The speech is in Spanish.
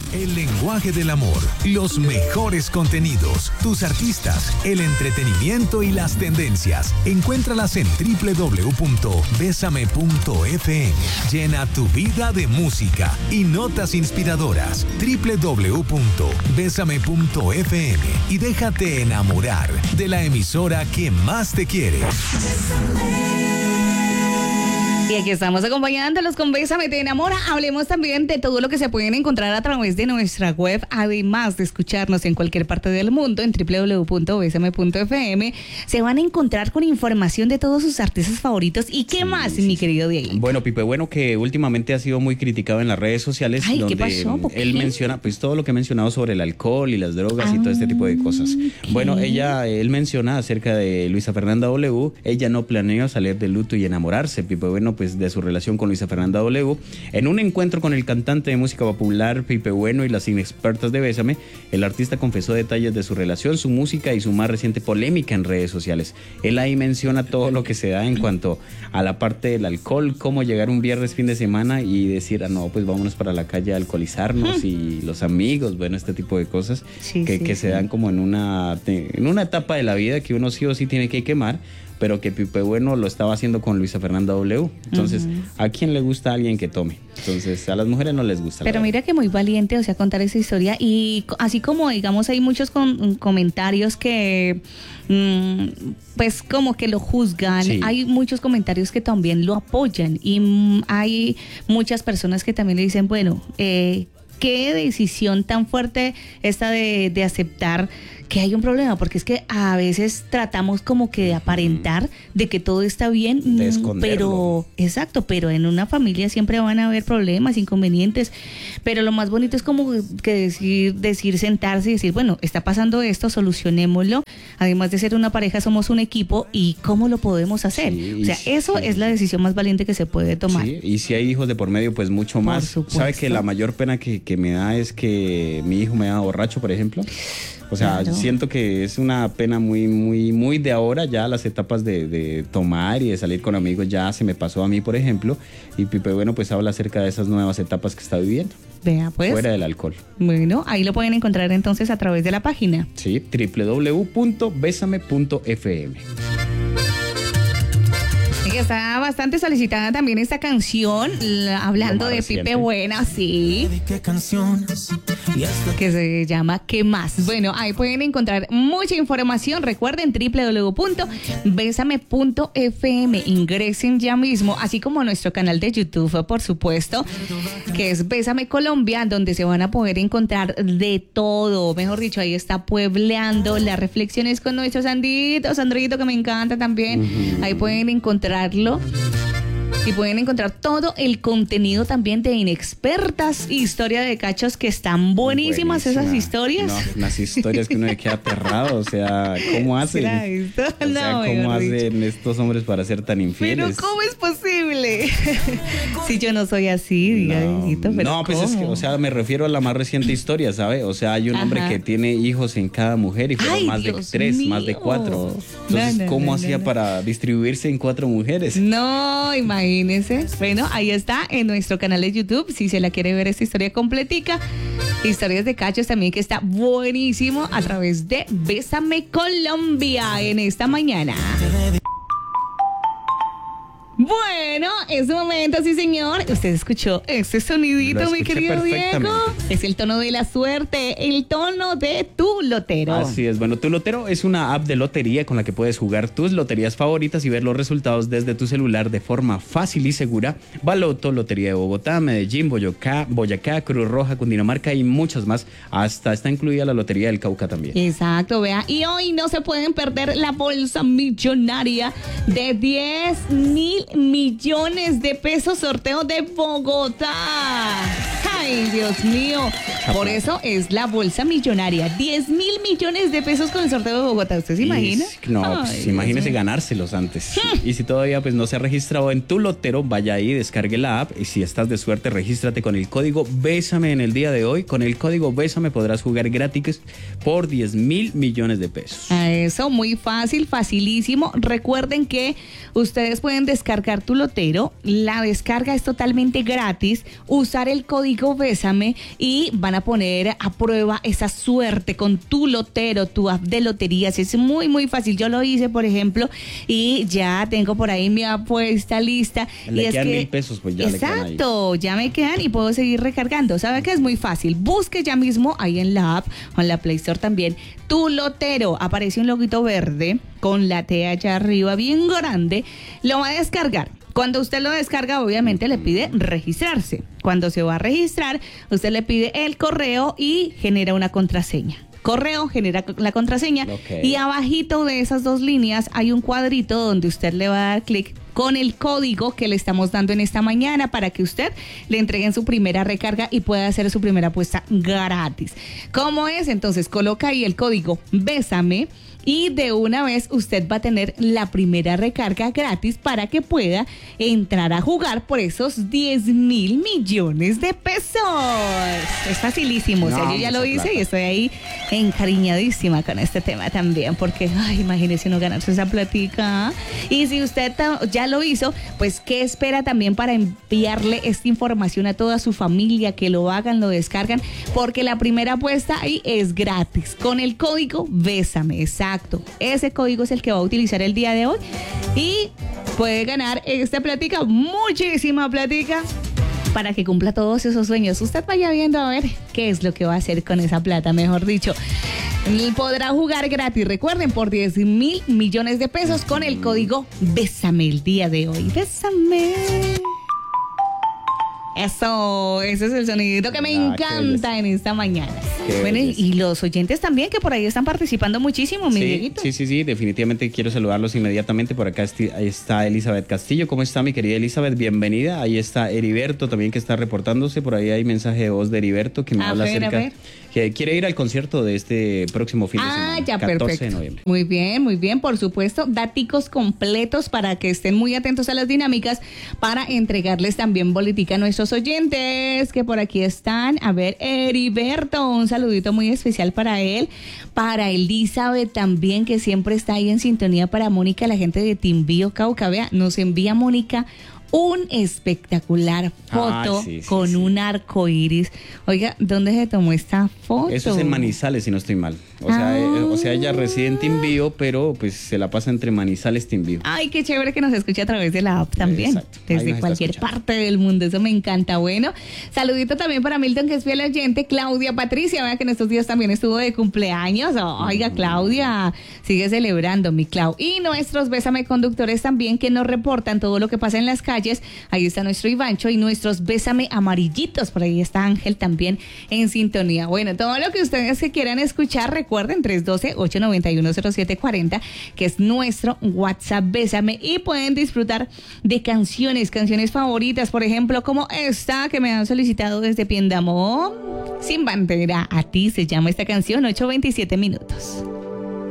El lenguaje del amor, los mejores contenidos, tus artistas, el entretenimiento y las tendencias. Encuéntralas en www.besame.fm. Llena tu vida de música y notas inspiradoras. www.besame.fm y déjate enamorar de la emisora que más te quiere. Y aquí estamos acompañándolos con Bésame Te Enamora. Hablemos también de todo lo que se pueden encontrar a través de nuestra web, además de escucharnos en cualquier parte del mundo en www.besame.fm. Se van a encontrar con información de todos sus artistas favoritos. ¿Y qué más, mi querido Diego? Bueno, Pipe Bueno, que últimamente ha sido muy criticado en las redes sociales. Ay, donde ¿qué pasó? Él menciona pues todo lo que ha mencionado sobre el alcohol y las drogas y todo este tipo de cosas. ¿Qué? Bueno, él menciona acerca de Luisa Fernanda W. Ella no planeó salir del luto y enamorarse, Pipe Bueno, pues de su relación con Luisa Fernanda W. En un encuentro con el cantante de música popular Pipe Bueno y las inexpertas de Bésame, el artista confesó detalles de su relación, su música y su más reciente polémica en redes sociales. Él ahí menciona todo lo que se da en cuanto a la parte del alcohol, cómo llegar un viernes fin de semana y decir, no, pues vámonos para la calle a alcoholizarnos y los amigos, bueno, este tipo de cosas que se dan como en una etapa de la vida que uno sí o sí tiene que quemar, pero que Pipe Bueno lo estaba haciendo con Luisa Fernanda W. Entonces, ¿a quién le gusta a alguien que tome? Entonces, a las mujeres no les gusta. Pero mira que muy valiente, o sea, contar esa historia. Y así como, digamos, hay muchos comentarios que, pues, como que lo juzgan. Sí. Hay muchos comentarios que también lo apoyan. Y hay muchas personas que también le dicen, bueno, qué decisión tan fuerte esta de aceptar que hay un problema, porque es que a veces tratamos como que de aparentar de que todo está bien, pero pero en una familia siempre van a haber problemas, inconvenientes, pero lo más bonito es como que decir sentarse y decir, bueno, está pasando esto, solucionémoslo, además de ser una pareja somos un equipo y ¿cómo lo podemos hacer? Sí, o sea, eso es la decisión más valiente que se puede tomar. Sí, y si hay hijos de por medio, pues mucho más. ¿Sabe que la mayor pena que me da es que mi hijo me da borracho, por ejemplo? O sea, claro. Siento que es una pena muy de ahora, ya las etapas de tomar y de salir con amigos ya se me pasó a mí, por ejemplo, y Pipe Bueno pues habla acerca de esas nuevas etapas que está viviendo. Vea pues. Fuera del alcohol. Bueno, ahí lo pueden encontrar entonces a través de la página. Sí, www.besame.fm. Está bastante solicitada también esta canción, hablando de Pipe Bueno, sí, que se llama ¿Qué más? Bueno, ahí pueden encontrar mucha información. Recuerden www.besame.fm. Ingresen ya mismo, así como nuestro canal de YouTube, por supuesto, que es Bésame Colombia, donde se van a poder encontrar de todo. Mejor dicho, ahí está puebleando las reflexiones con nuestro Sandrito, que me encanta también. Ahí pueden encontrarlo. Y pueden encontrar todo el contenido también de Inexpertas, historia de cachos, que están buenísimas esas historias. No, unas historias que uno le queda aterrado, o sea, ¿cómo hacen? ¿Cómo hacen estos hombres para ser tan infieles? Pero ¿cómo es posible? Si yo no soy así, diga, Dieguito, pero no, pues es que, o sea, me refiero a la más reciente historia, ¿sabe? O sea, hay un hombre que tiene hijos en cada mujer y fueron más de 3, más de 4. Entonces, ¿cómo hacía para distribuirse en 4 mujeres? No, imagínese. Bueno, ahí está en nuestro canal de YouTube, si se la quiere ver esta historia completica. Historias de cachos también, que está buenísimo, a través de Bésame Colombia en esta mañana. Bueno, es momento, sí señor. Usted escuchó este sonidito, mi querido Diego. Es el tono de la suerte, el tono de Tu Lotero. Así es, bueno, Tu Lotero es una app de lotería con la que puedes jugar tus loterías favoritas y ver los resultados desde tu celular de forma fácil y segura. Baloto, Lotería de Bogotá, Medellín, Boyacá, Cruz Roja, Cundinamarca y muchas más. Hasta está incluida la Lotería del Cauca también. Exacto, vea. Y hoy no se pueden perder la bolsa millonaria de 10,000 millones de pesos, sorteo de Bogotá. Ay, Dios mío. Por eso es la bolsa millonaria. 10,000 millones de pesos con el sorteo de Bogotá. ¿Usted se imagina? No, pues imagínese ganárselos antes. Y si todavía pues no se ha registrado en Tu Lotero, vaya ahí, descargue la app. Y si estás de suerte, regístrate con el código Bésame en el día de hoy. Con el código Bésame podrás jugar gratis por 10,000 millones de pesos. Eso, muy fácil, facilísimo. Recuerden que ustedes pueden descargar Tu Lotero. La descarga es totalmente gratis. Usar el código Bésame y van a poner a prueba esa suerte con tu lotero, tu app de loterías. Es muy, muy fácil. Yo lo hice, por ejemplo, y ya tengo por ahí mi apuesta lista. Le quedan 1,000 pesos, pues ya exacto, ya me quedan y puedo seguir recargando. ¿Sabe qué? Es muy fácil. Busque ya mismo ahí en la app o en la Play Store también tu lotero. Aparece un loguito verde con la T allá arriba bien grande. Lo va a descargar. Cuando usted lo descarga, obviamente le pide registrarse. Cuando se va a registrar, usted le pide el correo y genera una contraseña. Correo, genera la contraseña, y abajito de esas dos líneas hay un cuadrito donde usted le va a dar clic con el código que le estamos dando en esta mañana para que usted le entreguen su primera recarga y pueda hacer su primera apuesta gratis. ¿Cómo es? Entonces coloca ahí el código Bésame y de una vez usted va a tener la primera recarga gratis para que pueda entrar a jugar por esos 10,000 millones de pesos. Es facilísimo. O sea, yo ya lo hice y estoy ahí encariñadísima con este tema también, porque, ay, imagínese uno ganarse esa platica. Y si usted ya lo hizo, pues, ¿qué espera también para enviarle esta información a toda su familia? Que lo hagan, lo descargan, porque la primera apuesta ahí es gratis. Con el código Bésame, exacto. Ese código es el que va a utilizar el día de hoy y puede ganar esta platica, muchísima platica, para que cumpla todos esos sueños. Usted vaya viendo a ver qué es lo que va a hacer con esa plata, mejor dicho. Podrá jugar gratis, recuerden, por 10,000 millones de pesos con el código Bésame el día de hoy. Bésame. Eso, ese es el sonidito que me encanta en esta mañana. Bueno, y los oyentes también, que por ahí están participando muchísimo, mi Dieguito. Sí, definitivamente quiero saludarlos inmediatamente. Por acá ahí está Elizabeth Castillo. ¿Cómo está, mi querida Elizabeth? Bienvenida. Ahí está Heriberto también, que está reportándose. Por ahí hay mensaje de voz de Heriberto que me habla acerca que quiere ir al concierto de este próximo fin de semana. Ya, 14 perfecto. de noviembre. Muy bien, por supuesto. Daticos completos para que estén muy atentos a las dinámicas para entregarles también boletica a nuestros oyentes que por aquí están. A ver, Heriberto, un saludito muy especial para él, para Elizabeth también, que siempre está ahí en sintonía, para Mónica, la gente de Timbío, Cauca. Vea, nos envía Mónica un espectacular foto con un arco iris. Oiga, ¿dónde se tomó esta foto? Eso es en Manizales, si no estoy mal. O sea, ella reside en Timbío, pero pues se la pasa entre Manizales, Timbío. Ay, qué chévere que nos escuche a través de la app también. Exacto. Desde cualquier parte del mundo, eso me encanta. Bueno, saludito también para Milton, que es fiel oyente. Claudia Patricia, vea que en estos días también estuvo de cumpleaños. Oiga, Claudia, sigue celebrando, mi Clau. Y nuestros Bésame conductores también, que nos reportan todo lo que pasa en las calles. Ahí está nuestro Ivancho y nuestros Bésame amarillitos. Por ahí está Ángel también en sintonía. Bueno, todo lo que ustedes que quieran escuchar, recuerden 312-891-0740, que es nuestro WhatsApp Bésame, y pueden disfrutar de canciones favoritas, por ejemplo, como esta que me han solicitado desde Piendamó, Sin Bandera, a ti se llama esta canción, 8:27 minutos.